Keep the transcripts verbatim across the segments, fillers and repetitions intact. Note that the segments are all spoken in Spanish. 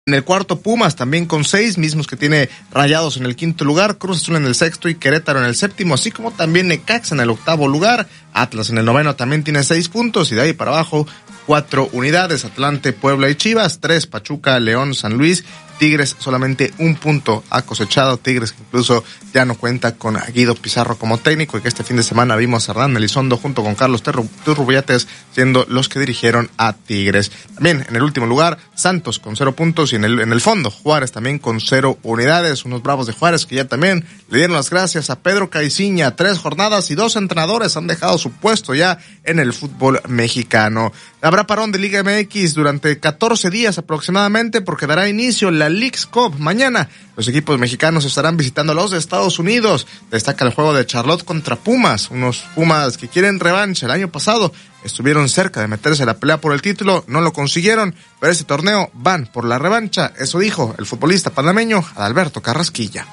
En el cuarto, Pumas también con seis, mismos que tiene Rayados en el quinto lugar, Cruz Azul en el sexto y Querétaro en el séptimo, así como también Necaxa en el octavo lugar. Atlas en el noveno también tiene seis puntos y de ahí para abajo cuatro unidades, Atlante, Puebla y Chivas, tres, Pachuca, León, San Luis. Tigres solamente un punto ha cosechado, Tigres que incluso ya no cuenta con Guido Pizarro como técnico y que este fin de semana vimos a Hernán Elizondo junto con Carlos Turrubiates siendo los que dirigieron a Tigres. También en el último lugar, Santos con cero puntos y en el, en el fondo, Juárez también con cero unidades, unos Bravos de Juárez que ya también le dieron las gracias a Pedro Caiciña, tres jornadas y dos entrenadores han dejado su puesto ya en el fútbol mexicano. Habrá parón de Liga M X durante catorce días aproximadamente porque dará inicio la Leagues Cup. Mañana los equipos mexicanos estarán visitando a los de Estados Unidos. Destaca el juego de Charlotte contra Pumas, unos Pumas que quieren revancha. El año pasado estuvieron cerca de meterse a la pelea por el título, no lo consiguieron, pero este torneo van por la revancha. Eso dijo el futbolista panameño Adalberto Carrasquilla.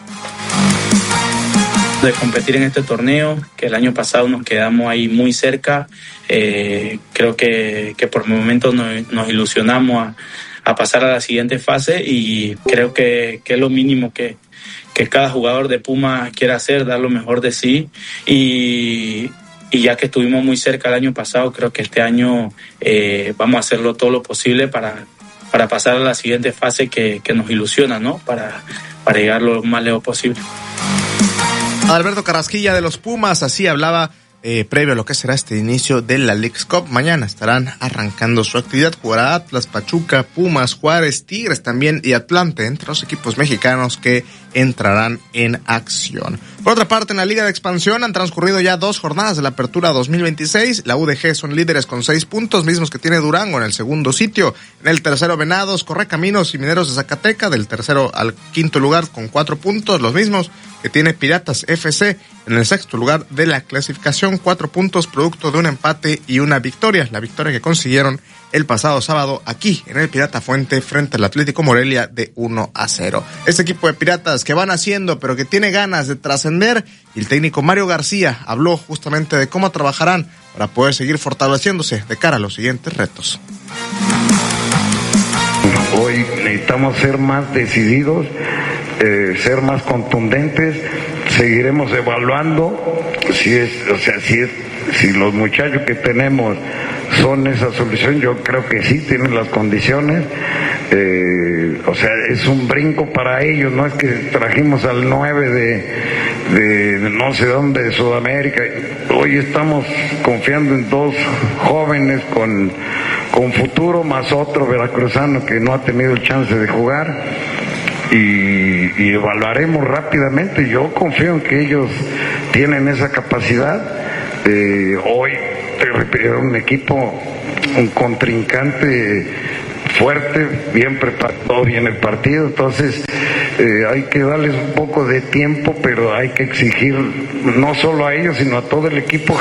De competir en este torneo, que el año pasado nos quedamos ahí muy cerca, eh, creo que, que por momentos nos, nos ilusionamos a, a pasar a la siguiente fase y creo que, que es lo mínimo que, que cada jugador de Puma quiere hacer, dar lo mejor de sí y, y ya que estuvimos muy cerca el año pasado, creo que este año eh, vamos a hacerlo todo lo posible para, para pasar a la siguiente fase que, que nos ilusiona, ¿no? Para, para llegar lo más lejos posible. Alberto Carrasquilla de los Pumas, así hablaba eh, previo a lo que será este inicio de la Leagues Cup. Mañana estarán arrancando su actividad, jugará Atlas, Pachuca, Pumas, Juárez, Tigres también y Atlante, entre los equipos mexicanos que entrarán en acción. Por otra parte, en la Liga de Expansión han transcurrido ya dos jornadas de la Apertura dos mil veintiséis. La U D G son líderes con seis puntos, mismos que tiene Durango en el segundo sitio. En el tercero, Venados, Correcaminos y Mineros de Zacateca, del tercero al quinto lugar con cuatro puntos, los mismos que tiene Piratas F C en el sexto lugar de la clasificación, cuatro puntos producto de un empate y una victoria, la victoria que consiguieron el pasado sábado aquí en el Pirata Fuente frente al Atlético Morelia de uno a cero. Este equipo de Piratas que van haciendo pero que tiene ganas de trascender y el técnico Mario García habló justamente de cómo trabajarán para poder seguir fortaleciéndose de cara a los siguientes retos. Hoy necesitamos ser más decididos, eh, ser más contundentes, seguiremos evaluando si es, o sea, si es, si los muchachos que tenemos son esa solución. Yo creo que sí tienen las condiciones, eh, o sea, es un brinco para ellos, no es que trajimos al nueve de, de no sé dónde, de Sudamérica. Hoy estamos confiando en dos jóvenes con, con futuro, más otro veracruzano que no ha tenido el chance de jugar. Y, y evaluaremos rápidamente. Yo confío en que ellos tienen esa capacidad. Eh, hoy era un equipo, un contrincante fuerte, bien preparado, bien el partido, entonces eh, hay que darles un poco de tiempo, pero hay que exigir no solo a ellos, sino a todo el equipo.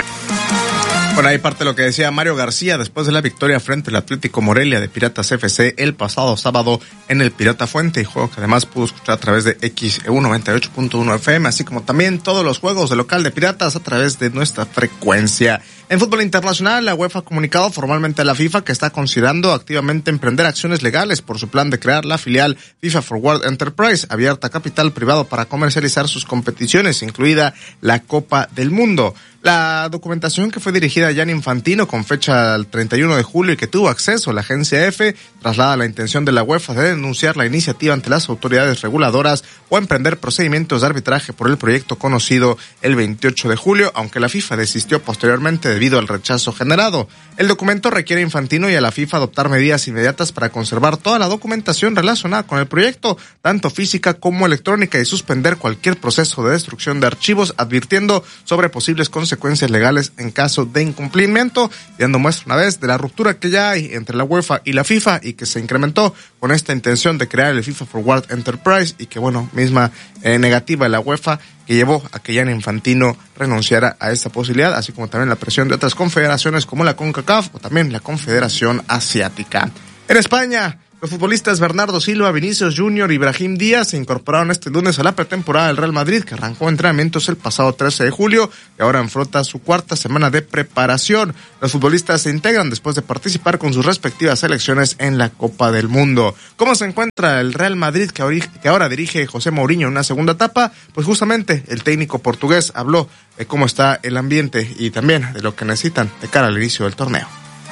Bueno, ahí parte de lo que decía Mario García después de la victoria frente al Atlético Morelia de Piratas F C el pasado sábado en el Pirata Fuente, y juego que además pudo escuchar a través de X E U noventa y ocho punto uno F M, así como también todos los juegos de local de Piratas a través de nuestra frecuencia. En fútbol internacional, la UEFA ha comunicado formalmente a la FIFA que está considerando activamente emprender acciones legales por su plan de crear la filial FIFA Forward Enterprise, abierta a capital privado para comercializar sus competiciones, incluida la Copa del Mundo. La documentación que fue dirigida a Gianni Infantino con fecha el treinta y uno de julio y que tuvo acceso a la agencia F traslada la intención de la UEFA de denunciar la iniciativa ante las autoridades reguladoras o emprender procedimientos de arbitraje por el proyecto conocido el veintiocho de julio, aunque la FIFA desistió posteriormente debido al rechazo generado. El documento requiere a Infantino y a la FIFA adoptar medidas inmediatas para conservar toda la documentación relacionada con el proyecto, tanto física como electrónica, y suspender cualquier proceso de destrucción de archivos, advirtiendo sobre posibles consecuencias consecuencias legales en caso de incumplimiento, y dando muestra una vez de la ruptura que ya hay entre la UEFA y la FIFA y que se incrementó con esta intención de crear el FIFA Forward Enterprise, y que bueno, misma eh, negativa de la UEFA que llevó a que Gianni Infantino renunciara a esta posibilidad, así como también la presión de otras confederaciones como la CONCACAF o también la Confederación Asiática. En España, Los futbolistas Bernardo Silva, Vinicius Junior y Brahim Díaz se incorporaron este lunes a la pretemporada del Real Madrid, que arrancó entrenamientos el pasado trece de julio y ahora enfrenta su cuarta semana de preparación. Los futbolistas se integran después de participar con sus respectivas selecciones en la Copa del Mundo. ¿Cómo se encuentra el Real Madrid que ahora dirige José Mourinho en una segunda etapa? Pues justamente el técnico portugués habló de cómo está el ambiente y también de lo que necesitan de cara al inicio del torneo.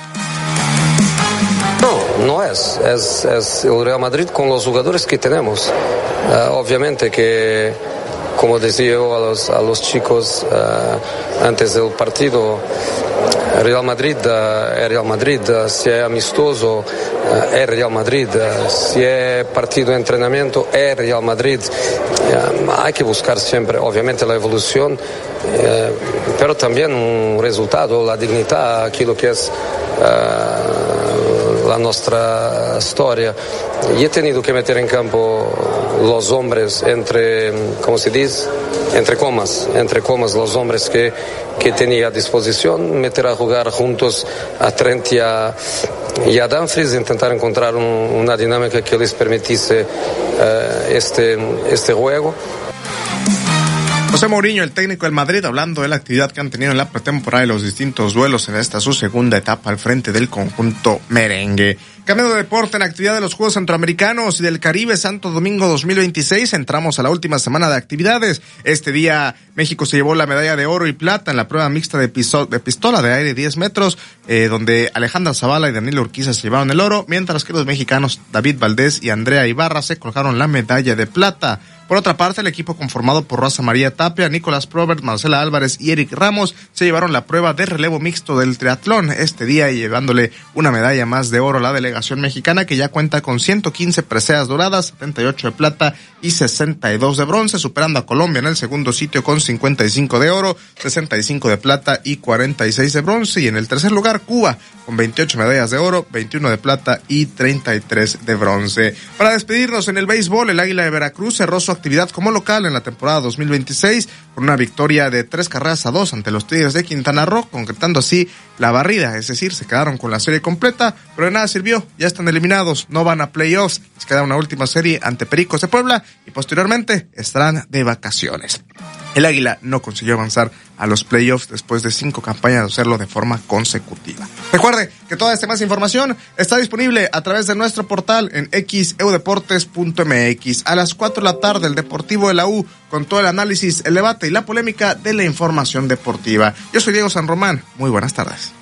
No, no es. es, es el Real Madrid con los jugadores que tenemos. Uh, obviamente que, como decía yo a los, a los chicos uh, antes del partido, Real Madrid uh, es Real Madrid, uh, si es amistoso uh, es Real Madrid, uh, si es partido de entrenamiento es Real Madrid. Uh, hay que buscar siempre, obviamente, la evolución, uh, pero también un resultado, la dignidad, aquello que es uh, la nuestra historia. Y he tenido que meter en campo los hombres entre, ¿cómo se dice? Entre comas, entre comas los hombres que, que tenía a disposición, meter a jugar juntos a Trent y a, y a Dumfries, intentar encontrar un, una dinámica que les permitiese uh, este, este juego. José Mourinho, el técnico del Madrid, hablando de la actividad que han tenido en la pretemporada y los distintos duelos en esta su segunda etapa al frente del conjunto merengue. Cambiando de deporte, en actividad de los Juegos Centroamericanos y del Caribe Santo Domingo dos mil veintiséis, entramos a la última semana de actividades. Este día México se llevó la medalla de oro y plata en la prueba mixta de, piso, de pistola de aire diez metros, eh, donde Alejandra Zavala y Daniela Urquiza se llevaron el oro, mientras que los mexicanos David Valdés y Andrea Ibarra se colgaron la medalla de plata. Por otra parte, el equipo conformado por Rosa María Tapia, Nicolás Probert, Marcela Álvarez y Eric Ramos se llevaron la prueba de relevo mixto del triatlón este día y llevándole una medalla más de oro a la delegación mexicana, que ya cuenta con ciento quince preseas doradas, setenta y ocho de plata y sesenta y dos de bronce, superando a Colombia en el segundo sitio con cincuenta y cinco de oro, sesenta y cinco de plata y cuarenta y seis de bronce. Y en el tercer lugar, Cuba, con veintiocho medallas de oro, veintiuno de plata y treinta y tres de bronce. Para despedirnos, en el béisbol, el Águila de Veracruz cerró su actividad como local en la temporada dos mil veintiséis con una victoria de tres carreras a dos ante los Tigres de Quintana Roo, concretando así la barrida, es decir, se quedaron con la serie completa, pero de nada sirvió, ya están eliminados, no van a playoffs, les queda una última serie ante Pericos de Puebla y posteriormente estarán de vacaciones. El Águila no consiguió avanzar a los playoffs después de cinco campañas de hacerlo de forma consecutiva. Recuerde que toda esta más información está disponible a través de nuestro portal en x e u deportes punto m x. A las cuatro de la tarde, el Deportivo de la U, con todo el análisis, el debate y la polémica de la información deportiva. Yo soy Diego San Román. Muy buenas tardes.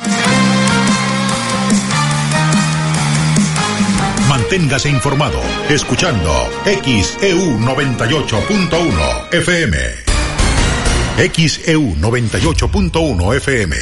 Manténgase informado escuchando X E U noventa y ocho punto uno F M. X E U noventa y ocho punto uno F M.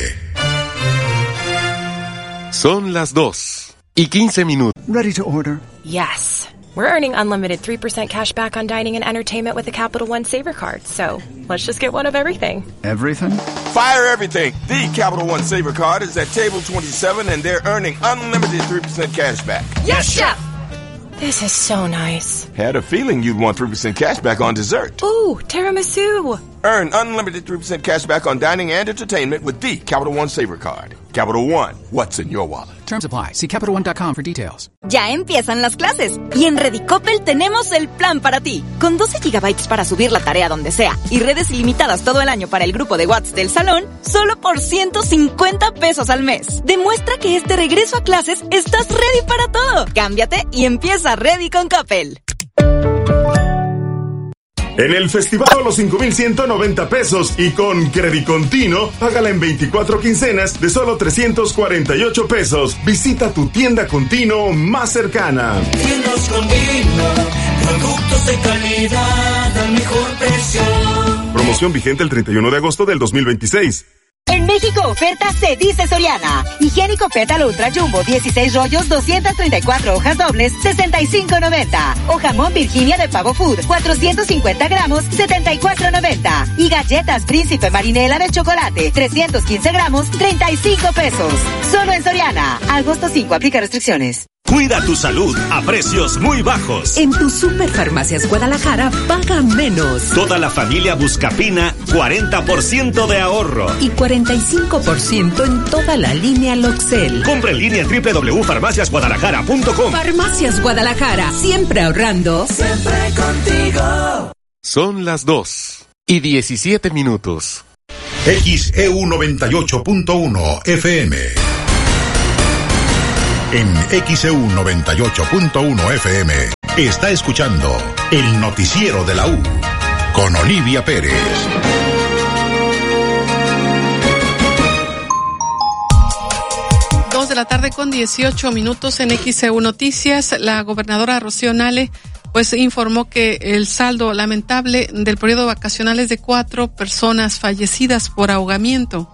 Son las dos y quince minutos. Ready to order? Yes. We're earning unlimited three percent cash back on dining and entertainment with the Capital One Saver Card. So let's just get one of everything. Everything? Fire everything. The Capital One Saver Card is at table twenty-seven and they're earning unlimited three percent cash back. Yes, Chef! This is so nice. Had a feeling you'd want three percent cash back on dessert. Ooh, tiramisu. Earn unlimited three percent cash back on dining and entertainment with the Capital One Saver Card. Capital One, what's in your wallet? Terms apply. See Capital One dot com for details. Ya empiezan las clases y en Redicopel tenemos el plan para ti. Con doce gigabytes para subir la tarea donde sea y redes ilimitadas todo el año para el grupo de WhatsApp del salón, solo por ciento cincuenta pesos al mes. Demuestra que este regreso a clases estás ready para todo. Cámbiate y empieza Ready con Coppel. En el Festival a los cinco mil ciento noventa pesos y con Credicontino, págala en veinticuatro quincenas de solo trescientos cuarenta y ocho pesos. Visita tu tienda Contino más cercana. Tiendas Contino, productos de calidad al mejor precio. Promoción vigente el treinta y uno de agosto del dos mil veintiséis. En México, oferta se dice Soriana. Higiénico Pétalo Ultra Jumbo, dieciséis rollos, doscientas treinta y cuatro hojas dobles, sesenta y cinco noventa. O jamón Virginia de Pavo Food, cuatrocientos cincuenta gramos, setenta y cuatro noventa. Y galletas Príncipe Marinela de chocolate, trescientos quince gramos, treinta y cinco pesos. Solo en Soriana. Agosto cinco, aplica restricciones. Cuida tu salud a precios muy bajos. En tu Superfarmacias Guadalajara paga menos. Toda la familia Buscapina, cuarenta por ciento de ahorro. Y cuarenta y cinco por ciento en toda la línea Loxel. Compra en línea en doble u doble u doble u punto farmacias guadalajara punto com. Farmacias Guadalajara, siempre ahorrando. Siempre contigo. Son las dos y diecisiete minutos. X E U noventa y ocho punto uno F M. En X E U noventa y ocho punto uno F M está escuchando el noticiero de la U con Olivia Pérez. Dos de la tarde con dieciocho minutos en X E U Noticias. La gobernadora Rocío Nale pues informó que el saldo lamentable del periodo vacacional es de cuatro personas fallecidas por ahogamiento.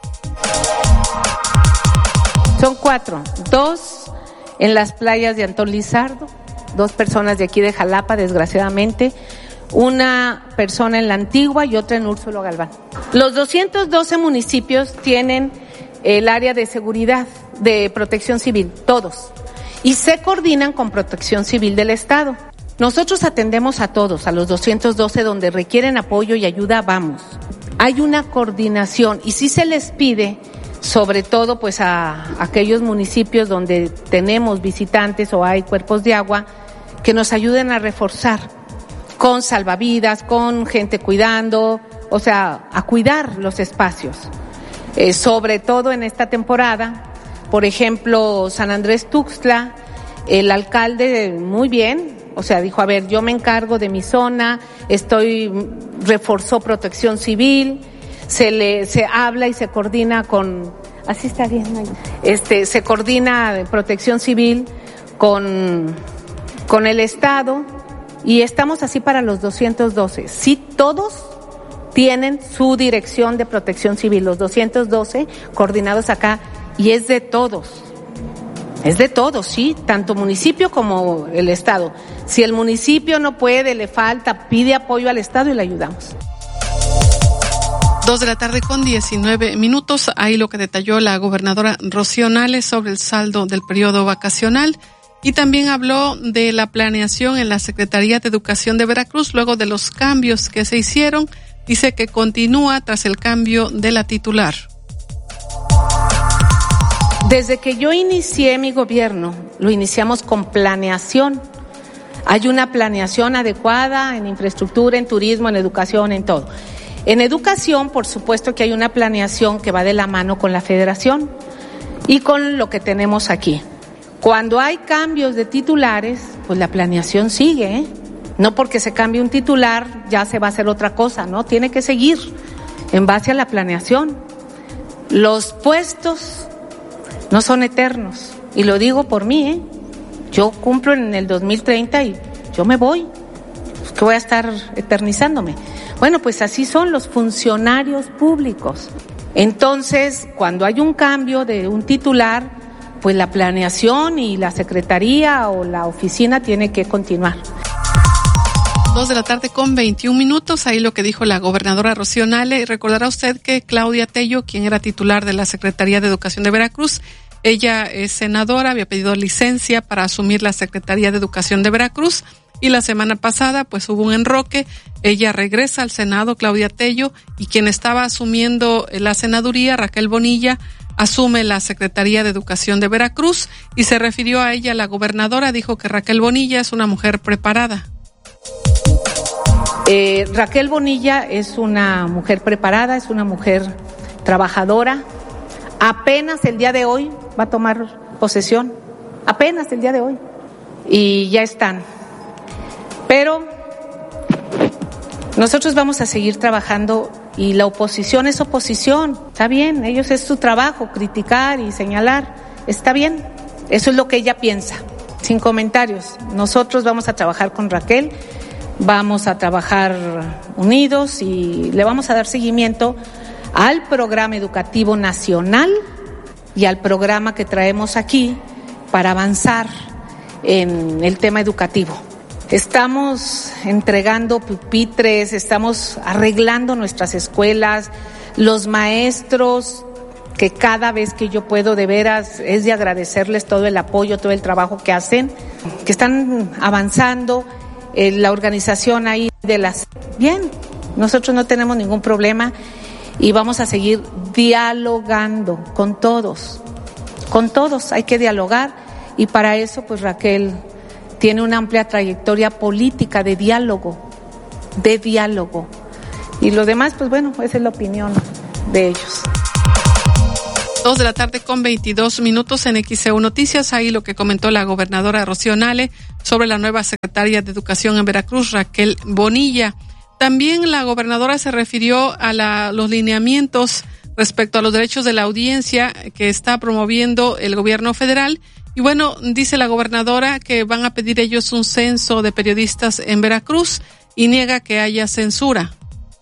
Son cuatro, dos en las playas de Antón Lizardo, dos personas de aquí de Jalapa, desgraciadamente, una persona en La Antigua y otra en Úrsulo Galván. Los doscientos doce municipios tienen el área de seguridad, de protección civil, todos, y se coordinan con Protección Civil del Estado. Nosotros atendemos a todos, a los doscientos doce donde requieren apoyo y ayuda, vamos. Hay una coordinación y sí se les pide, sobre todo pues a aquellos municipios donde tenemos visitantes o hay cuerpos de agua, que nos ayuden a reforzar con salvavidas, con gente cuidando, o sea, a cuidar los espacios. Eh, sobre todo en esta temporada, por ejemplo, San Andrés Tuxtla, el alcalde muy bien, o sea, dijo, a ver, yo me encargo de mi zona, estoy, reforzó Protección Civil, se le, se habla y se coordina con, así está bien, este, se coordina de Protección Civil con, con el Estado y estamos así para los doscientos doce. Sí, todos tienen su dirección de Protección Civil, los doscientos doce coordinados acá, y es de todos. Es de todos, sí, tanto municipio como el Estado. Si el municipio no puede, le falta, pide apoyo al Estado y le ayudamos. Dos de la tarde con diecinueve minutos. Ahí lo que detalló la gobernadora Rocío Nale sobre el saldo del periodo vacacional. Y también habló de la planeación en la Secretaría de Educación de Veracruz luego de los cambios que se hicieron. Dice que continúa tras el cambio de la titular. Desde que yo inicié mi gobierno, lo iniciamos con planeación. Hay una planeación adecuada en infraestructura, en turismo, en educación, en todo. En educación, por supuesto que hay una planeación que va de la mano con la federación y con lo que tenemos aquí. Cuando hay cambios de titulares, pues la planeación sigue, ¿eh? No porque se cambie un titular ya se va a hacer otra cosa, ¿no? Tiene que seguir en base a la planeación. Los puestos no son eternos, y lo digo por mí, ¿eh? Yo cumplo en el dos mil treinta y yo me voy, pues que voy a estar eternizándome. Bueno, pues así son los funcionarios públicos. Entonces, cuando hay un cambio de un titular, pues la planeación y la secretaría o la oficina tiene que continuar. Dos de la tarde con veintiún minutos, ahí lo que dijo la gobernadora Rocío Nale. Recordará usted que Claudia Tello, quien era titular de la Secretaría de Educación de Veracruz, ella es senadora, había pedido licencia para asumir la Secretaría de Educación de Veracruz y la semana pasada pues hubo un enroque, ella regresa al Senado, Claudia Tello, y quien estaba asumiendo la senaduría, Raquel Bonilla, asume la Secretaría de Educación de Veracruz y se refirió a ella la gobernadora, dijo que Raquel Bonilla es una mujer preparada. Eh, Raquel Bonilla es una mujer preparada, es una mujer trabajadora. Apenas el día de hoy va a tomar posesión, apenas el día de hoy, y ya están. Pero nosotros vamos a seguir trabajando y la oposición es oposición, está bien, ellos es su trabajo, criticar y señalar, está bien, eso es lo que ella piensa, sin comentarios. Nosotros vamos a trabajar con Raquel, vamos a trabajar unidos y le vamos a dar seguimiento al programa educativo nacional y al programa que traemos aquí para avanzar en el tema educativo. Estamos entregando pupitres, estamos arreglando nuestras escuelas, los maestros que cada vez que yo puedo, de veras, es de agradecerles todo el apoyo, todo el trabajo que hacen, que están avanzando, eh, la organización ahí de las... Bien, nosotros no tenemos ningún problema y vamos a seguir dialogando con todos, con todos, hay que dialogar y para eso, pues Raquel tiene una amplia trayectoria política de diálogo, de diálogo. Y lo demás, pues bueno, esa es la opinión de ellos. Dos de la tarde con veintidós minutos en X E U Noticias. Ahí lo que comentó la gobernadora Rocío Nale sobre la nueva secretaria de Educación en Veracruz, Raquel Bonilla. También la gobernadora se refirió a la, los lineamientos respecto a los derechos de la audiencia que está promoviendo el gobierno federal. Y bueno, dice la gobernadora que van a pedir ellos un censo de periodistas en Veracruz y niega que haya censura.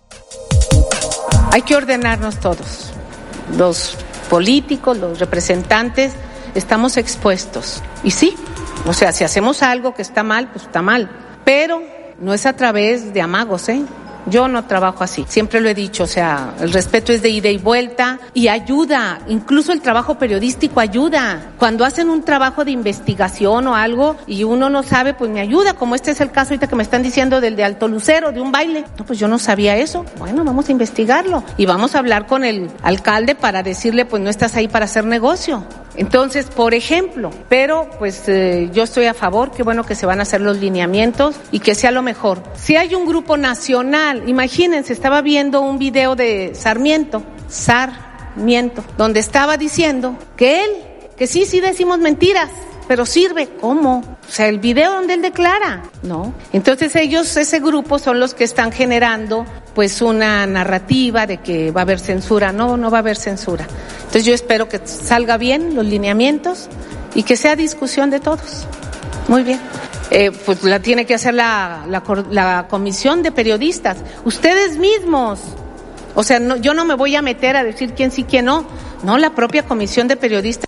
Hay que ordenarnos todos, los políticos, los representantes, estamos expuestos. Y sí, o sea, si hacemos algo que está mal, pues está mal. Pero no es a través de amagos, ¿eh? Yo no trabajo así, siempre lo he dicho, o sea, el respeto es de ida y vuelta y ayuda, incluso el trabajo periodístico ayuda. Cuando hacen un trabajo de investigación o algo y uno no sabe, pues me ayuda, como este es el caso ahorita que me están diciendo del de Alto Lucero, de un baile. No, pues yo no sabía eso. Bueno, vamos a investigarlo y vamos a hablar con el alcalde para decirle, pues no estás ahí para hacer negocio. Entonces, por ejemplo, pero pues eh, yo estoy a favor, qué bueno que se van a hacer los lineamientos y que sea lo mejor. Si hay un grupo nacional, imagínense, estaba viendo un video de Sarmiento, Sarmiento, donde estaba diciendo que él, que sí, sí decimos mentiras, pero sirve. ¿Cómo? O sea, el video donde él declara, ¿no? Entonces ellos, ese grupo, son los que están generando pues una narrativa de que va a haber censura. No, no va a haber censura. Entonces yo espero que salga bien los lineamientos y que sea discusión de todos. Muy bien. Eh, pues la tiene que hacer la, la, la comisión de periodistas. Ustedes mismos. O sea, no, yo no me voy a meter a decir quién sí, quién no. No, la propia comisión de periodistas.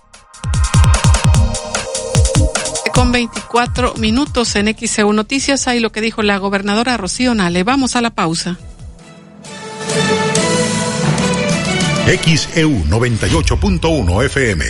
Con veinticuatro minutos en X E U Noticias, hay lo que dijo la gobernadora Rocío Nale. Vamos a la pausa. X E U noventa y ocho punto uno F M.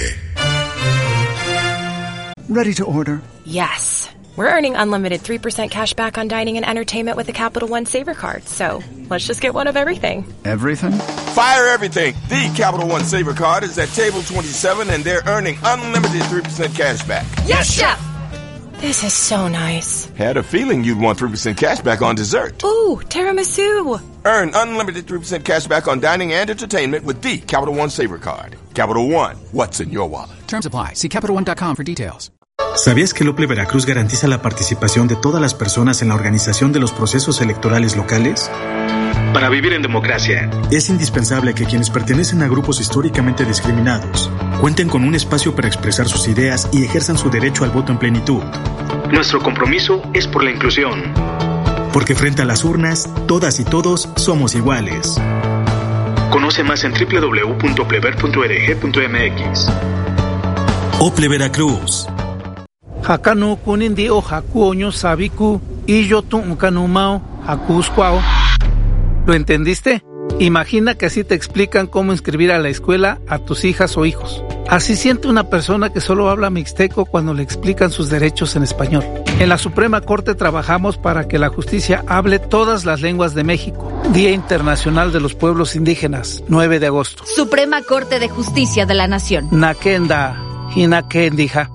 Ready to order? Yes. We're earning unlimited three percent cash back on dining and entertainment with the Capital One Saver Card. So let's just get one of everything. Everything? Fire everything. The Capital One Saver Card is at table twenty-seven and they're earning unlimited three percent cash back. Yes, Chef! This is so nice. Had a feeling you'd want three percent cash back on dessert. Ooh, tiramisu. Earn unlimited three percent cash back on dining and entertainment with the Capital One Saver Card. Capital One, what's in your wallet? Terms apply. See Capital One dot com for details. ¿Sabías que el OPLE Veracruz garantiza la participación de todas las personas en la organización de los procesos electorales locales? Para vivir en democracia, es indispensable que quienes pertenecen a grupos históricamente discriminados cuenten con un espacio para expresar sus ideas y ejerzan su derecho al voto en plenitud. Nuestro compromiso es por la inclusión. Porque frente a las urnas, todas y todos somos iguales. Conoce más en doble u doble u doble u punto plever punto org punto m x. OPLE Veracruz. Hakanu kunindi o hakuoño sabiku y yo tu ukanumao hakuskwao. ¿Lo entendiste? Imagina que así te explican cómo inscribir a la escuela a tus hijas o hijos. Así siente una persona que solo habla mixteco cuando le explican sus derechos en español. En la Suprema Corte trabajamos para que la justicia hable todas las lenguas de México. Día Internacional de los Pueblos Indígenas, nueve de agosto. Suprema Corte de Justicia de la Nación. Nakenda, hinakendija.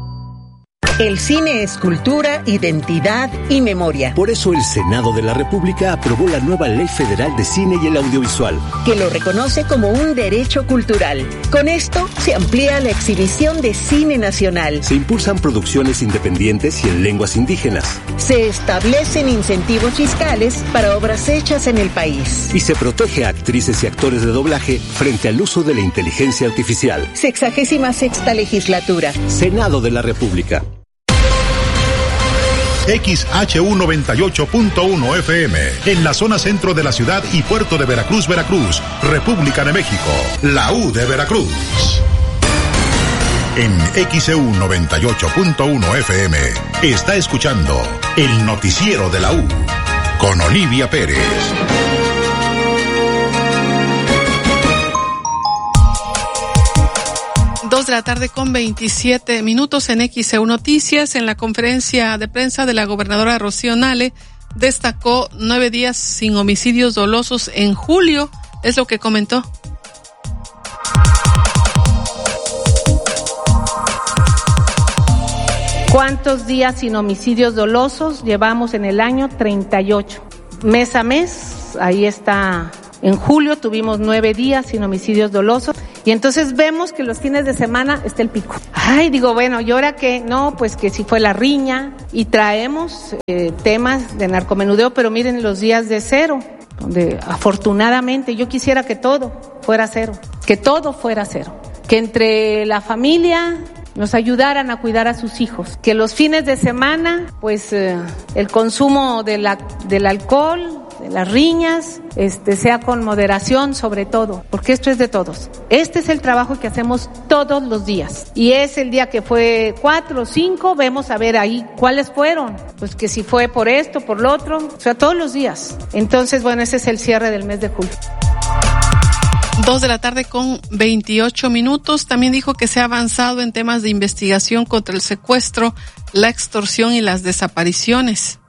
El cine es cultura, identidad y memoria. Por eso el Senado de la República aprobó la nueva Ley Federal de Cine y el Audiovisual, que lo reconoce como un derecho cultural. Con esto se amplía la exhibición de cine nacional. Se impulsan producciones independientes y en lenguas indígenas. Se establecen incentivos fiscales para obras hechas en el país. Y se protege a actrices y actores de doblaje frente al uso de la inteligencia artificial. Sexagésima sexta legislatura. Senado de la República. X H U noventa y ocho punto uno F M, en la zona centro de la ciudad y puerto de Veracruz, Veracruz, República de México, la U de Veracruz. En X E U noventa y ocho punto uno F M, está escuchando el noticiero de la U, con Olivia Pérez. Dos de la tarde con veintisiete minutos en X E U Noticias. En la conferencia de prensa de la gobernadora Rocío Nale destacó nueve días sin homicidios dolosos en julio, es lo que comentó. ¿Cuántos días sin homicidios dolosos llevamos en el año? treinta y ocho. Mes a mes, ahí está. En julio tuvimos nueve días sin homicidios dolosos y entonces vemos que los fines de semana está el pico. Ay, digo, bueno, ¿y ahora qué? No, pues que si fue la riña y traemos eh, temas de narcomenudeo, pero miren los días de cero, donde afortunadamente yo quisiera que todo fuera cero, que todo fuera cero, que entre la familia nos ayudaran a cuidar a sus hijos, que los fines de semana, pues eh, el consumo de la, del alcohol, de las riñas, este, sea con moderación sobre todo, porque esto es de todos. Este es el trabajo que hacemos todos los días. Y es el día que fue cuatro o cinco, vemos a ver ahí cuáles fueron. Pues que si fue por esto, por lo otro, o sea, todos los días. Entonces, bueno, ese es el cierre del mes de julio. Dos de la tarde con veintiocho minutos. También dijo que se ha avanzado en temas de investigación contra el secuestro, la extorsión y las desapariciones.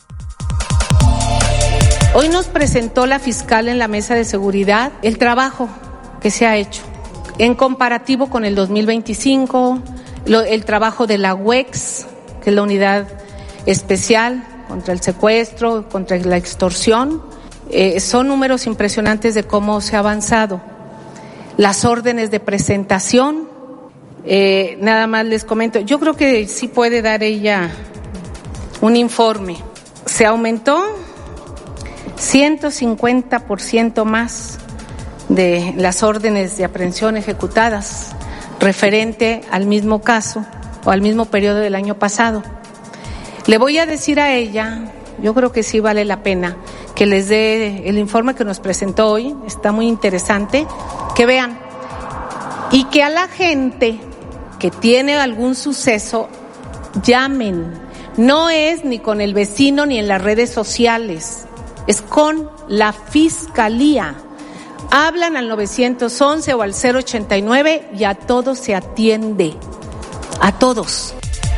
Hoy nos presentó la fiscal en la mesa de seguridad el trabajo que se ha hecho en comparativo con el dos mil veinticinco, lo, el trabajo de la U E X, que es la unidad especial contra el secuestro, contra la extorsión. Eh, son números impresionantes de cómo se ha avanzado. Las órdenes de presentación, eh, nada más les comento, yo creo que sí puede dar ella un informe. Se aumentó ciento cincuenta por ciento más de las órdenes de aprehensión ejecutadas referente al mismo caso o al mismo periodo del año pasado. Le voy a decir a ella, yo creo que sí vale la pena que les dé el informe que nos presentó hoy, está muy interesante, que vean, y que a la gente que tiene algún suceso llamen. No es ni con el vecino ni en las redes sociales, es con la fiscalía. Hablan al nueve once o al cero ochenta y nueve y a todos se atiende. A todos.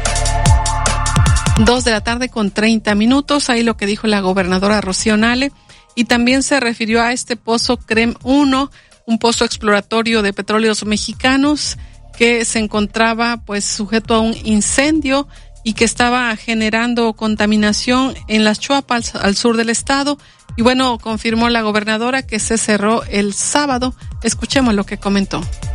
Dos de la tarde con treinta minutos, ahí lo que dijo la gobernadora Rocío Nale, y también se refirió a este pozo CREM uno, un pozo exploratorio de petróleos mexicanos que se encontraba pues sujeto a un incendio y que estaba generando contaminación en las Chuapas, al sur del estado. Y bueno, confirmó la gobernadora que se cerró el sábado. Escuchemos lo que comentó.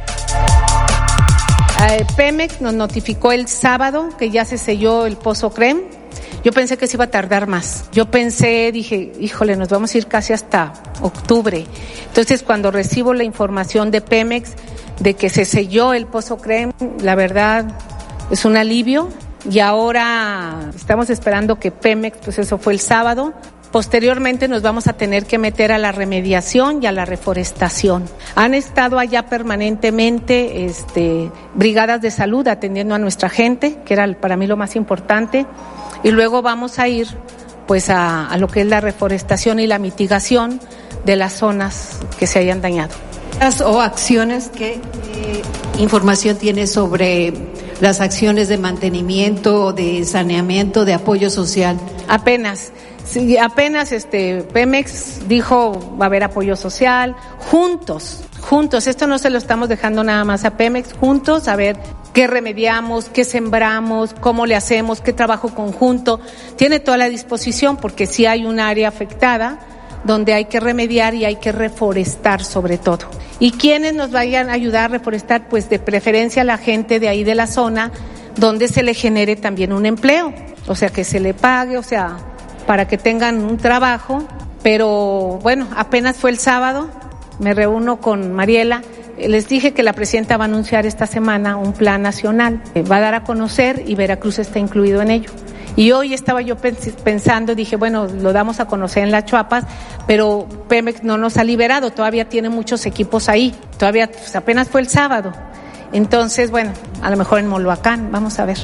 Eh, Pemex nos notificó el sábado que ya se selló el pozo CREM. Yo pensé que se iba a tardar más. Yo pensé, dije, híjole, nos vamos a ir casi hasta octubre. Entonces, cuando recibo la información de Pemex de que se selló el pozo CREM, la verdad es un alivio. Y ahora estamos esperando que Pemex, pues eso fue el sábado. Posteriormente nos vamos a tener que meter a la remediación y a la reforestación. Han estado allá permanentemente este, brigadas de salud atendiendo a nuestra gente, que era para mí lo más importante. Y luego vamos a ir pues a, a lo que es la reforestación y la mitigación de las zonas que se hayan dañado. O acciones, ¿qué eh, información tiene sobre las acciones de mantenimiento, de saneamiento, de apoyo social? Apenas, sí, apenas este Pemex dijo va a haber apoyo social, juntos, juntos, esto no se lo estamos dejando nada más a Pemex, juntos a ver qué remediamos, qué sembramos, cómo le hacemos, qué trabajo conjunto, tiene toda la disposición porque sí hay un área afectada donde hay que remediar y hay que reforestar sobre todo. ¿Y quiénes nos vayan a ayudar a reforestar? Pues de preferencia la gente de ahí de la zona donde se le genere también un empleo, o sea que se le pague, o sea, para que tengan un trabajo, pero bueno, apenas fue el sábado, me reúno con Mariela, les dije que la presidenta va a anunciar esta semana un plan nacional, va a dar a conocer y Veracruz está incluido en ello. Y hoy estaba yo pensando, dije, bueno, lo damos a conocer en las Chuapas, pero Pemex no nos ha liberado, todavía tiene muchos equipos ahí, todavía pues, apenas fue el sábado. Entonces, bueno, a lo mejor en Moloacán, vamos a ver.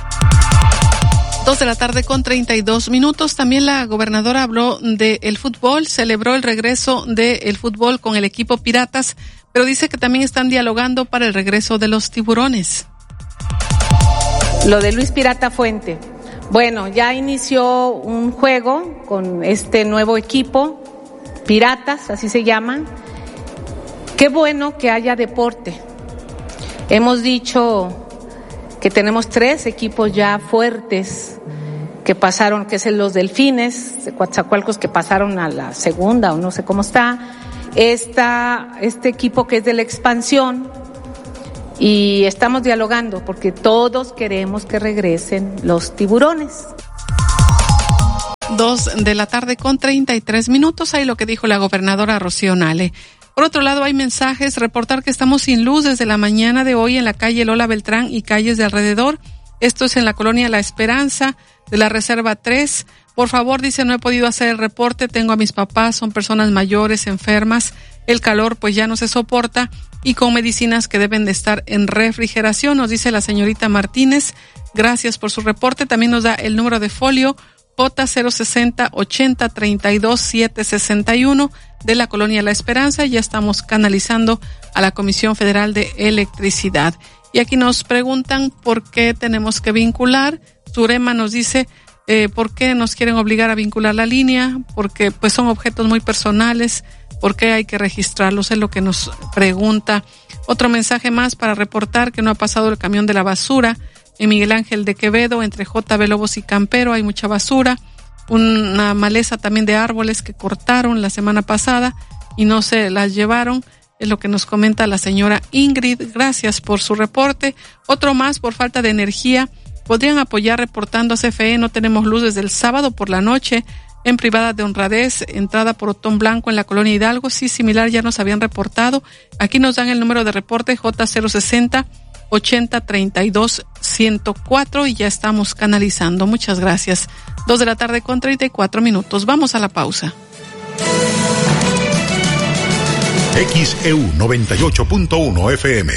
Dos de la tarde con treinta y dos minutos. También la gobernadora habló del fútbol, celebró el regreso del fútbol con el equipo Piratas, pero dice que también están dialogando para el regreso de los Tiburones. Lo de Luis Pirata Fuente. Bueno, ya inició un juego con este nuevo equipo, Piratas, así se llaman. Qué bueno que haya deporte. Hemos dicho que tenemos tres equipos ya fuertes que pasaron, que es los Delfines de Coatzacoalcos, que pasaron a la segunda o no sé cómo está. Esta, este equipo que es de la expansión, y estamos dialogando porque todos queremos que regresen los Tiburones. Dos de la tarde con treinta y tres minutos, ahí lo que dijo la gobernadora Rocío Nale. Por otro lado, hay mensajes, reportar que estamos sin luz desde la mañana de hoy en la calle Lola Beltrán y calles de alrededor. Esto es en la colonia La Esperanza de la Reserva tres. Por favor, dice, no he podido hacer el reporte, tengo a mis papás, son personas mayores, enfermas, el calor pues ya no se soporta y con medicinas que deben de estar en refrigeración, nos dice la señorita Martínez. Gracias por su reporte. También nos da el número de folio J cero sesenta ochenta treinta y dos siete sesenta y uno de la colonia La Esperanza. Ya estamos canalizando a la Comisión Federal de Electricidad. Y aquí nos preguntan por qué tenemos que vincular. Surema nos dice eh, por qué nos quieren obligar a vincular la línea, porque pues son objetos muy personales, por qué hay que registrarlos, es lo que nos pregunta. Otro mensaje más para reportar que no ha pasado el camión de la basura en Miguel Ángel de Quevedo, entre J B Lobos y Campero, hay mucha basura, una maleza también de árboles que cortaron la semana pasada y no se las llevaron, es lo que nos comenta la señora Ingrid. Gracias por su reporte. Otro más, por falta de energía, podrían apoyar reportando a C F E, no tenemos luz desde el sábado por la noche, en Privada de Honradez, entrada por Otón Blanco en la colonia Hidalgo, sí, similar, ya nos habían reportado. Aquí nos dan el número de reporte J cero sesenta ochenta treinta y dos ciento cuatro y ya estamos canalizando. Muchas gracias. Dos de la tarde con treinta y cuatro minutos. Vamos a la pausa. X E U noventa y ocho punto uno F M.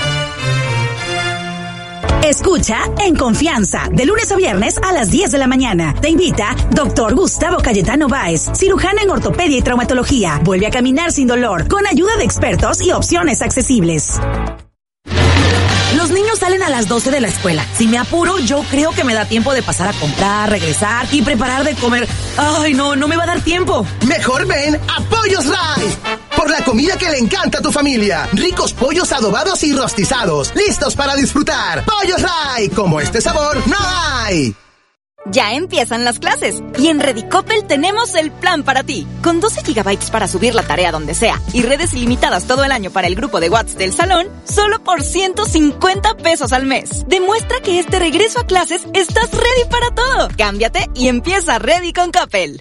Escucha En Confianza, de lunes a viernes a las diez de la mañana. Te invita doctor Gustavo Cayetano Báez, cirujano en ortopedia y traumatología. Vuelve a caminar sin dolor, con ayuda de expertos y opciones accesibles. Los niños salen a las doce de la escuela. Si me apuro, yo creo que me da tiempo de pasar a comprar, regresar y preparar de comer. Ay, no, no me va a dar tiempo. Mejor ven a Pollos Ray. Por la comida que le encanta a tu familia. Ricos pollos adobados y rostizados. Listos para disfrutar. Pollos Ray. Como este sabor, no hay. Ya empiezan las clases y en Redicopel tenemos el plan para ti. Con doce gigabytes para subir la tarea donde sea y redes ilimitadas todo el año para el grupo de WhatsApp del salón, solo por ciento cincuenta pesos al mes. Demuestra que este regreso a clases estás ready para todo. Cámbiate y empieza Ready con Coppel.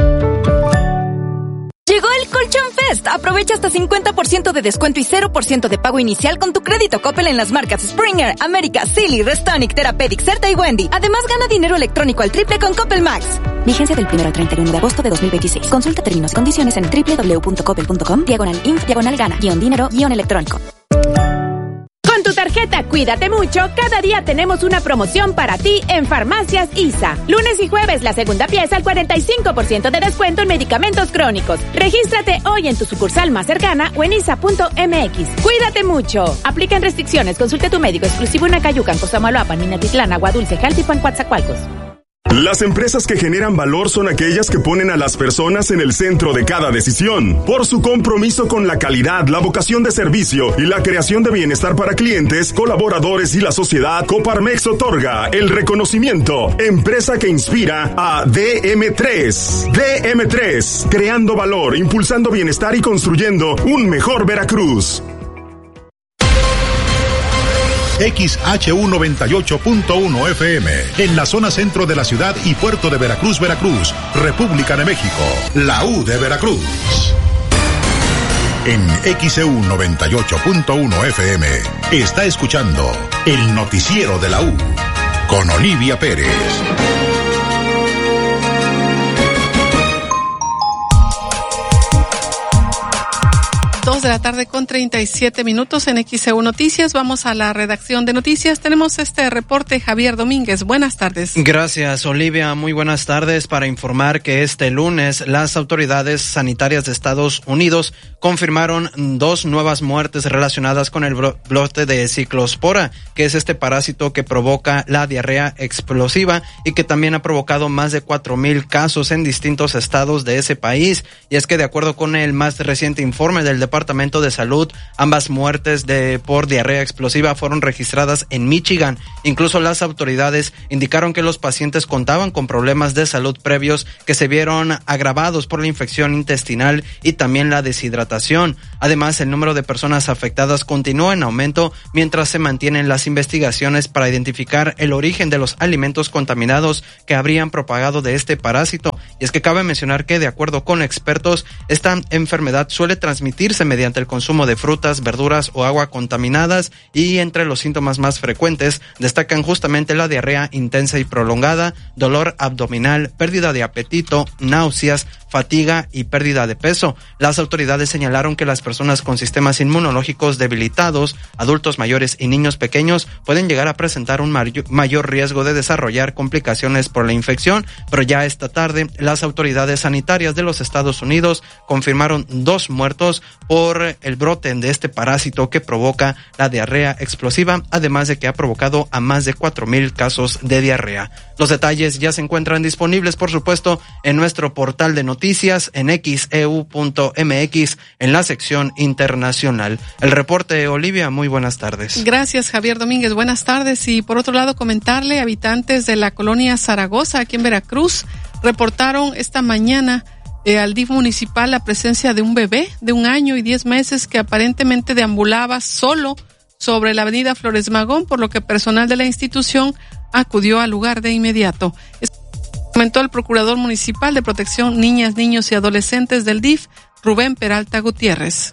Llegó el Colchón Fest. Aprovecha hasta cincuenta por ciento de descuento y cero por ciento de pago inicial con tu crédito Coppel en las marcas Springer, América, Silly, Restonic, Therapeutic, Certa y Wendy. Además, gana dinero electrónico al triple con Coppel Max. Vigencia del primero al treinta y uno de agosto de dos mil veintiséis. Consulta términos y condiciones en doble u doble u doble u punto coppel punto com, diagonal inf, diagonal gana, guión dinero, guión electrónico. Con tu tarjeta Cuídate Mucho, cada día tenemos una promoción para ti en Farmacias I S A. Lunes y jueves, la segunda pieza al cuarenta y cinco por ciento de descuento en medicamentos crónicos. Regístrate hoy en tu sucursal más cercana o en isa punto m x. Cuídate Mucho. Aplican restricciones. Consulte tu médico exclusivo en Acayucan, Cosamaloapan, Minatitlán, Aguadulce, Jaltipan, Coatzacoalcos. Las empresas que generan valor son aquellas que ponen a las personas en el centro de cada decisión. Por su compromiso con la calidad, la vocación de servicio y la creación de bienestar para clientes, colaboradores y la sociedad, Coparmex otorga el reconocimiento Empresa que Inspira a D M tres. D M tres, creando valor, impulsando bienestar y construyendo un mejor Veracruz. X H U noventa y ocho punto uno F M, en la zona centro de la ciudad y puerto de Veracruz, Veracruz, República de México, la U de Veracruz. En X E U noventa y ocho punto uno F M, está escuchando el noticiero de la U, con Olivia Pérez. Dos de la tarde con treinta y siete minutos en X E U Noticias. Vamos a la redacción de noticias. Tenemos este reporte, Javier Domínguez. Buenas tardes. Gracias, Olivia. Muy buenas tardes. Para informar que este lunes las autoridades sanitarias de Estados Unidos confirmaron dos nuevas muertes relacionadas con el brote de ciclospora, que es este parásito que provoca la diarrea explosiva y que también ha provocado más de cuatro mil casos en distintos estados de ese país. Y es que de acuerdo con el más reciente informe del Departamento de Salud, ambas muertes de por diarrea explosiva fueron registradas en Michigan. Incluso las autoridades indicaron que los pacientes contaban con problemas de salud previos que se vieron agravados por la infección intestinal y también la deshidratación. Además, el número de personas afectadas continúa en aumento mientras se mantienen las investigaciones para identificar el origen de los alimentos contaminados que habrían propagado de este parásito. Y es que cabe mencionar que, de acuerdo con expertos, esta enfermedad suele transmitirse mediante el consumo de frutas, verduras o agua contaminadas, y entre los síntomas más frecuentes destacan justamente la diarrea intensa y prolongada, dolor abdominal, pérdida de apetito, náuseas, fatiga y pérdida de peso. Las autoridades señalaron que las personas con sistemas inmunológicos debilitados, adultos mayores y niños pequeños pueden llegar a presentar un mayor riesgo de desarrollar complicaciones por la infección, pero ya esta tarde las autoridades sanitarias de los Estados Unidos confirmaron dos muertos por el brote de este parásito que provoca la diarrea explosiva, además de que ha provocado a más de cuatro mil casos de diarrea. Los detalles ya se encuentran disponibles, por supuesto, en nuestro portal de noticias en x e u punto m x en la sección internacional. El reporte, Olivia, muy buenas tardes. Gracias, Javier Domínguez. Buenas tardes. Y por otro lado, comentarle, habitantes de la colonia Zaragoza, aquí en Veracruz, reportaron esta mañana Eh, al D I F municipal la presencia de un bebé de un año y diez meses que aparentemente deambulaba solo sobre la avenida Flores Magón, por lo que personal de la institución acudió al lugar de inmediato. Es comentó el procurador municipal de protección niñas, niños y adolescentes del D I F, Rubén Peralta Gutiérrez.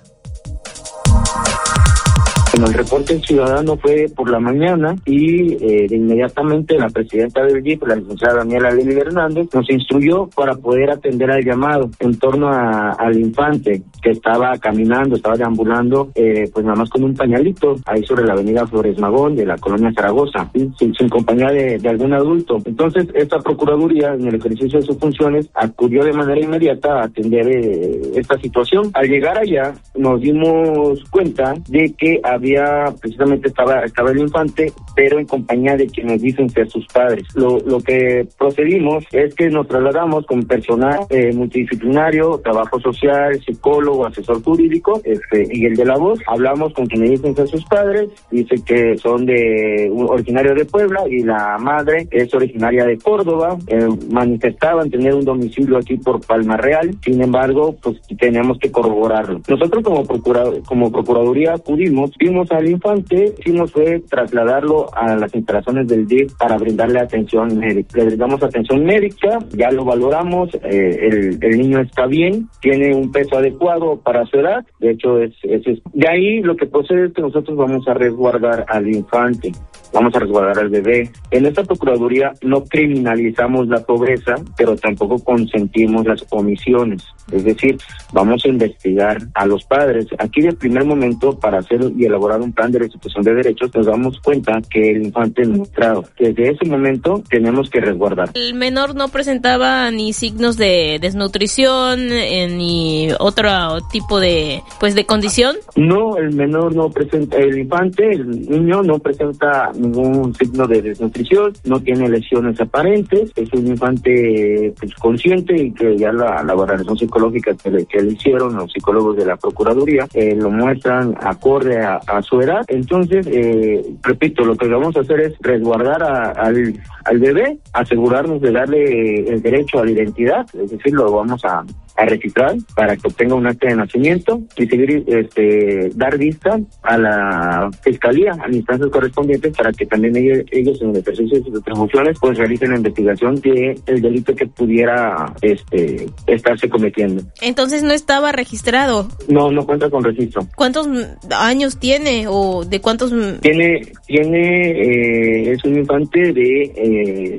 Bueno, el reporte ciudadano fue por la mañana y eh, de inmediatamente la presidenta del D I F, la licenciada Daniela Lili Hernández, nos instruyó para poder atender al llamado en torno a, al infante que estaba caminando, estaba deambulando, eh, pues nada más con un pañalito, ahí sobre la avenida Flores Magón de la colonia Zaragoza, ¿sí? sin, sin compañía de, de algún adulto. Entonces, esta Procuraduría, en el ejercicio de sus funciones, acudió de manera inmediata a atender eh, esta situación. Al llegar allá, nos dimos cuenta de que había Había, precisamente estaba estaba el infante, pero en compañía de quienes dicen ser sus padres. Lo, lo que procedimos es que nos trasladamos con personal eh, multidisciplinario, trabajo social, psicólogo, asesor jurídico, este, y el de la voz. Hablamos con quienes dicen ser sus padres, dice que son de un, originario de Puebla, y la madre es originaria de Córdoba. Eh, manifestaban tener un domicilio aquí por Palma Real, sin embargo, pues tenemos que corroborarlo. Nosotros como procura, como Procuraduría acudimos, vimos al infante, hicimos fue trasladarlo a las instalaciones del D I F para brindarle atención médica. Le brindamos atención médica, ya lo valoramos, eh, el, el niño está bien, tiene un peso adecuado para su edad, de hecho es, es, es. De ahí lo que procede es que nosotros vamos a resguardar al infante, vamos a resguardar al bebé. En esta Procuraduría no criminalizamos la pobreza, pero tampoco consentimos las omisiones, es decir, vamos a investigar a los padres. Aquí de primer momento, para hacer y elaborar un plan de restitución de derechos, nos damos cuenta que el infante es mostrado. Desde ese momento tenemos que resguardar. El menor no presentaba ni signos de desnutrición eh, ni otro tipo de pues de condición. No, el menor no presenta, el infante, el niño no presenta ningún signo de desnutrición, no tiene lesiones aparentes, es un infante pues, consciente, y que ya la, la valoración psicológica que le, que le hicieron los psicólogos de la Procuraduría eh, lo muestran acorde a, a su edad. Entonces, eh, repito, lo que vamos a hacer es resguardar a, al, al bebé, asegurarnos de darle el derecho a la identidad, es decir, lo vamos a a registrar para que obtenga un acta de nacimiento y seguir, este, dar vista a la fiscalía, a las instancias correspondientes, para que también ellos, ellos en el ejercicio de sus atribuciones, pues realicen la investigación de el delito que pudiera, este, estarse cometiendo. Entonces no estaba registrado. No, no cuenta con registro. ¿Cuántos años tiene o de cuántos? Tiene, tiene, eh, es un infante de, eh,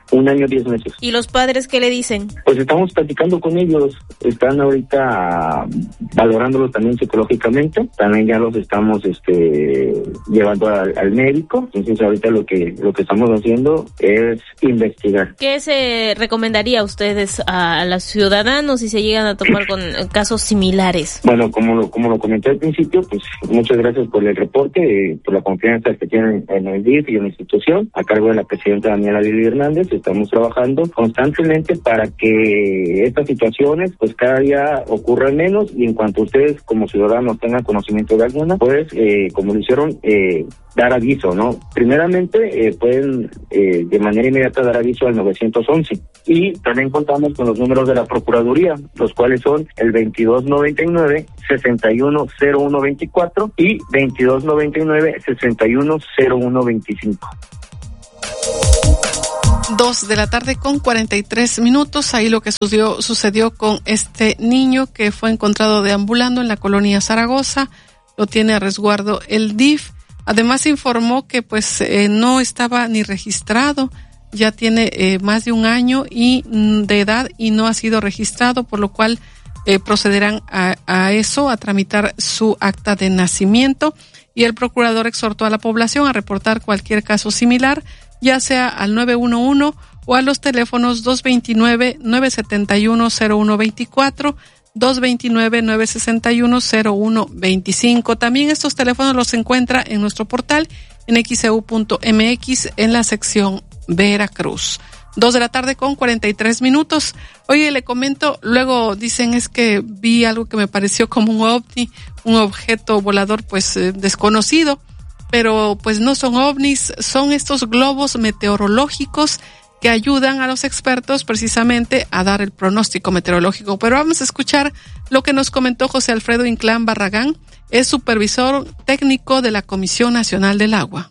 un año, diez meses. ¿Y los padres qué le dicen? Pues estamos platicando con ellos, están ahorita valorándolo también psicológicamente, también ya los estamos este llevando al, al médico, entonces ahorita lo que lo que estamos haciendo es investigar. ¿Qué se recomendaría a ustedes a, a los ciudadanos si se llegan a topar con casos similares? Bueno, como lo, como lo comenté al principio, pues muchas gracias por el reporte, eh, por la confianza que tienen en el D I F y en la institución, a cargo de la presidenta Daniela Lili Hernández. Estamos trabajando constantemente para que estas situaciones pues cada día ocurran menos, y en cuanto ustedes como ciudadanos tengan conocimiento de alguna, pues eh, como lo hicieron, eh, dar aviso, ¿no? Primeramente eh, pueden eh, de manera inmediata dar aviso al nueve once, y también contamos con los números de la Procuraduría, los cuales son el veintidós noventa y nueve, sesenta y uno cero uno veinticuatro y veintidós noventa y nueve, sesenta y uno cero uno veinticinco. Dos de la tarde con cuarenta y tres minutos. Ahí lo que sucedió, sucedió con este niño que fue encontrado deambulando en la colonia Zaragoza. Lo tiene a resguardo el D I F. Además informó que pues eh, no estaba ni registrado. Ya tiene eh, más de un año y mm, de edad y no ha sido registrado, por lo cual eh, procederán a, a eso, a tramitar su acta de nacimiento. Y el procurador exhortó a la población a reportar cualquier caso similar, ya sea al nueve uno uno o a los teléfonos dos dos nueve, nueve siete uno, cero uno dos cuatro, dos dos nueve, nueve seis uno, cero uno dos cinco. También estos teléfonos los encuentra en nuestro portal en x e u punto m x en la sección Veracruz. Dos de la tarde con cuarenta y tres minutos. Oye, le comento, luego dicen es que vi algo que me pareció como un ovni, un objeto volador pues eh, desconocido, pero pues no son ovnis, son estos globos meteorológicos que ayudan a los expertos precisamente a dar el pronóstico meteorológico. Pero vamos a escuchar lo que nos comentó José Alfredo Inclán Barragán, es supervisor técnico de la Comisión Nacional del Agua.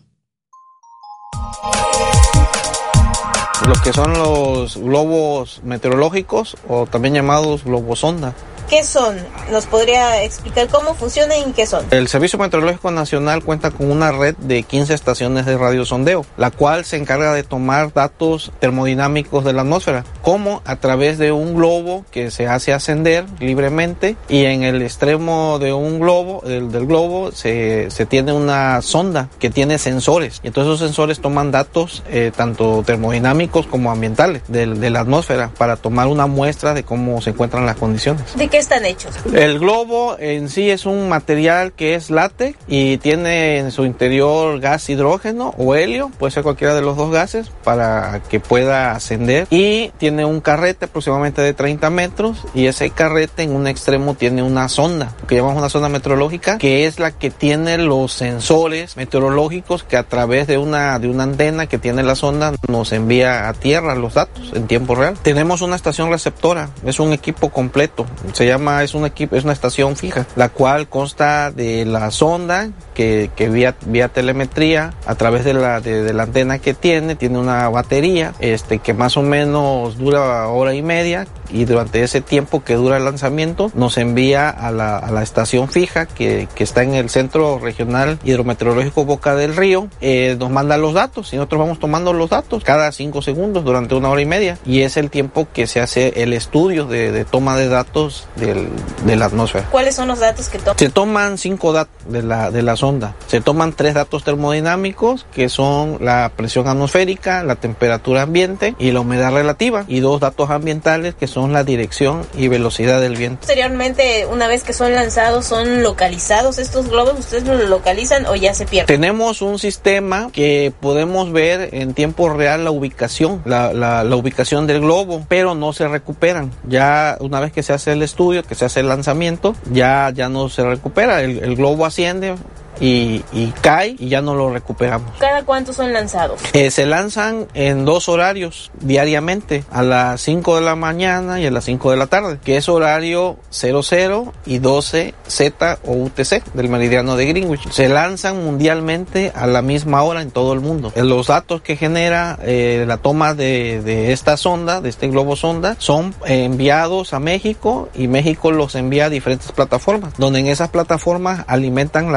Lo que son los globos meteorológicos, o también llamados globosonda. ¿Qué son? ¿Nos podría explicar cómo funcionan y qué son? El Servicio Meteorológico Nacional cuenta con una red de quince estaciones de radiosondeo, la cual se encarga de tomar datos termodinámicos de la atmósfera, como a través de un globo que se hace ascender libremente, y en el extremo de un globo, del, del globo, se, se tiene una sonda que tiene sensores, y entonces esos sensores toman datos eh, tanto termodinámicos como ambientales de, de la atmósfera para tomar una muestra de cómo se encuentran las condiciones. ¿De qué están hechos? El globo en sí es un material que es látex y tiene en su interior gas hidrógeno o helio, puede ser cualquiera de los dos gases, para que pueda ascender, y tiene un carrete aproximadamente de treinta metros, y ese carrete en un extremo tiene una sonda, que llamamos una sonda meteorológica, que es la que tiene los sensores meteorológicos que a través de una, de una antena que tiene la sonda nos envía a tierra los datos en tiempo real. Tenemos una estación receptora, es un equipo completo, se llama, es un equipo, es una estación fija, la cual consta de la sonda que, que vía, vía telemetría a través de la, de, de la antena que tiene, tiene una batería, este, que más o menos dura hora y media, y durante ese tiempo que dura el lanzamiento nos envía a la, a la estación fija que, que está en el Centro Regional Hidrometeorológico Boca del Río, eh, nos manda los datos y nosotros vamos tomando los datos cada cinco segundos durante una hora y media, y es el tiempo que se hace el estudio de, de toma de datos del, de la atmósfera. ¿Cuáles son los datos que toman? Se toman cinco datos de la, de la sonda. Se toman tres datos termodinámicos, que son la presión atmosférica, la temperatura ambiente y la humedad relativa, y dos datos ambientales que son la dirección y velocidad del viento. Posteriormente, una vez que son lanzados, ¿son localizados estos globos? ¿Ustedes los localizan o ya se pierden? Tenemos un sistema que podemos ver en tiempo real la ubicación, la, la, la ubicación del globo, pero no se recuperan. Ya una vez que se hace el estudio, que se hace el lanzamiento, ya, ya no se recupera. El, el globo asciende y, y cae y ya no lo recuperamos. ¿Cada cuánto son lanzados? Eh, se lanzan en dos horarios diariamente, a las cinco de la mañana y a las cinco de la tarde, que es horario cero cero y doce Z o U T C del meridiano de Greenwich. Se lanzan mundialmente a la misma hora en todo el mundo. Los datos que genera eh, la toma de, de esta sonda, de este globo sonda, son eh, enviados a México, y México los envía a diferentes plataformas, donde en esas plataformas alimentan la base de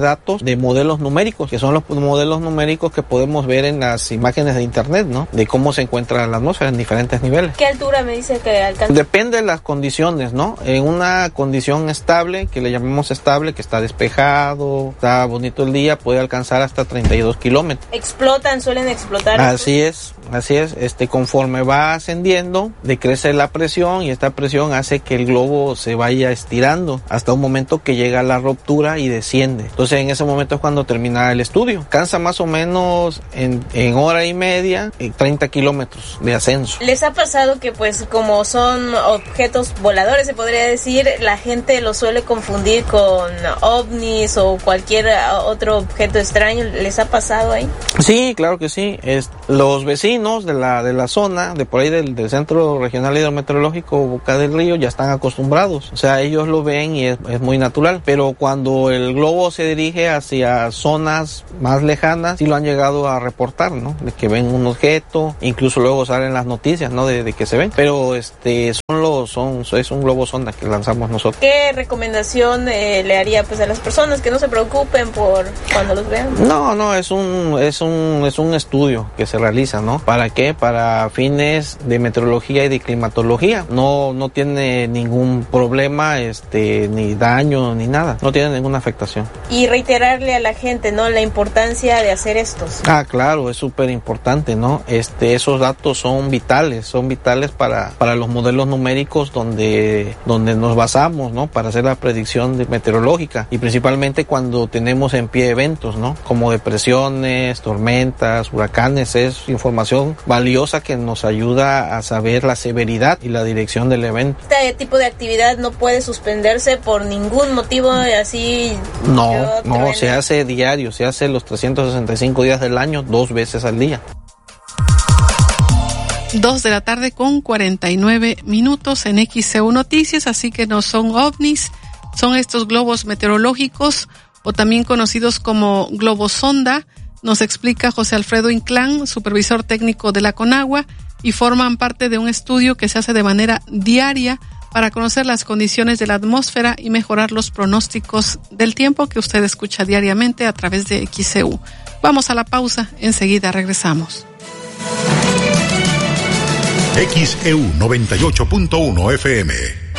datos de modelos numéricos, que son los modelos numéricos que podemos ver en las imágenes de internet, ¿no? De cómo se encuentra la atmósfera en diferentes niveles. ¿Qué altura me dice que alcanza? Depende de las condiciones, ¿no? En una condición estable, que le llamamos estable, que está despejado, está bonito el día, puede alcanzar hasta treinta y dos kilómetros. ¿Explotan? ¿Suelen explotar? Así es, así es. Este, conforme va ascendiendo, decrece la presión y esta presión hace que el globo se vaya estirando hasta un momento que llega a la ruptura y desciende. Entonces en ese momento es cuando termina el estudio. Cansa más o menos en, en hora y media treinta kilómetros de ascenso. ¿Les ha pasado que pues como son objetos voladores, se podría decir, la gente los suele confundir con ovnis o cualquier otro objeto extraño? ¿Les ha pasado ahí? Sí, claro que sí. Es, los vecinos de la, de la zona, de por ahí del, del Centro Regional Hidrometeorológico Boca del Río, ya están acostumbrados. O sea, ellos lo ven y es, es muy natural. Pero cuando el globo se dirige hacia zonas más lejanas, sí lo han llegado a reportar, ¿no? De que ven un objeto, incluso luego salen las noticias, ¿no? De, de que se ven. Pero este son los, son, es un globo sonda que lanzamos nosotros. ¿Qué recomendación eh, le haría pues a las personas que no se preocupen por cuando los vean? No, no, es un, es un, es un estudio que se realiza, ¿no? ¿Para qué? Para fines de meteorología y de climatología. No, no tiene ningún problema, este, ni daño, ni nada. No tiene ninguna afectación. Y reiterarle a la gente, ¿no? La importancia de hacer estos. Ah, claro, es súper importante, ¿no? Este, esos datos son vitales, son vitales para, para los modelos numéricos donde, donde nos basamos, ¿no? Para hacer la predicción de meteorológica y principalmente cuando tenemos en pie eventos, ¿no? Como depresiones, tormentas, huracanes, es información valiosa que nos ayuda a saber la severidad y la dirección del evento. Este tipo de actividad no puede suspenderse por ningún motivo así. No, no, se hace diario, se hace los trescientos sesenta y cinco días del año, dos veces al día. Dos de la tarde con cuarenta y nueve minutos en X C U Noticias, así que no son ovnis, son estos globos meteorológicos o también conocidos como globos sonda, nos explica José Alfredo Inclán, supervisor técnico de la CONAGUA, y forman parte de un estudio que se hace de manera diaria para conocer las condiciones de la atmósfera y mejorar los pronósticos del tiempo que usted escucha diariamente a través de X C U. Vamos a la pausa, enseguida regresamos. X E U noventa y ocho punto uno F M.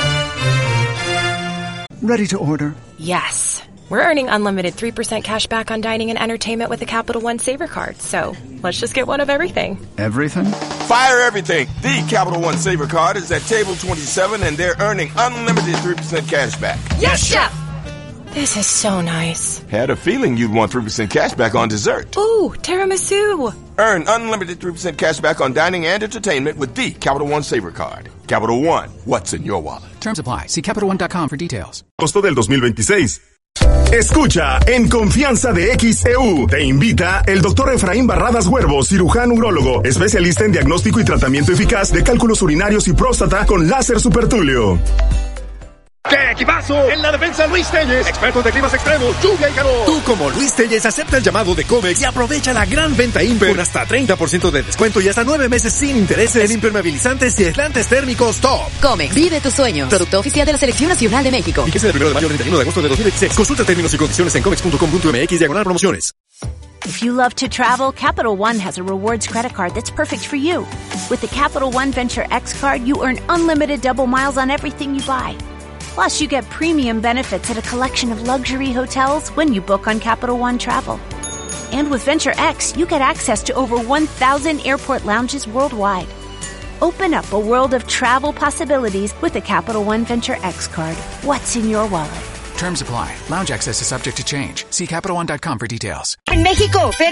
Ready to order? Yes. We're earning unlimited three percent cash back on dining and entertainment with the Capital One Saver Card. So let's just get one of everything. Everything? Fire everything. The Capital One Saver Card is at table twenty-seven and they're earning unlimited three percent cash back. Yes, Chef! This is so nice. Had a feeling you'd want three percent cash back on dessert. Ooh, tiramisu. Earn unlimited three percent cash back on dining and entertainment with the Capital One Saver Card. Capital One, what's in your wallet? Terms apply. See Capital One dot com for details. Costo del dos mil veintiséis. Escucha En Confianza de X E U. Te invita el doctor Efraín Barradas Huervo, cirujano urólogo, especialista en diagnóstico y tratamiento eficaz de cálculos urinarios y próstata con láser supertulio. ¡Qué equipazo! En la defensa, Luis Telles, expertos de climas extremos, lluvia y calor. Tú, como Luis Telles, acepta el llamado de Comex y aprovecha la gran venta Imper con hasta treinta por ciento de descuento y hasta nueve meses sin intereses en impermeabilizantes y aislantes térmicos top. Comex, vive tus sueños. Producto oficial de la Selección Nacional de México. Fíjese del primero de mayo al treinta y uno de agosto de dos mil veintiséis. Consulta términos y condiciones en comex punto com punto m x diagonal promociones. If you love to travel, Capital One has a rewards credit card that's perfect for you. With the Capital One Venture X card, you earn unlimited double miles on everything you buy. Plus, you get premium benefits at a collection of luxury hotels when you book on Capital One Travel. And with Venture X, you get access to over one thousand airport lounges worldwide. Open up a world of travel possibilities with the Capital One Venture X card. What's in your wallet? Terms apply. Lounge access is subject to change. See Capital One dot com for details. En México, oferta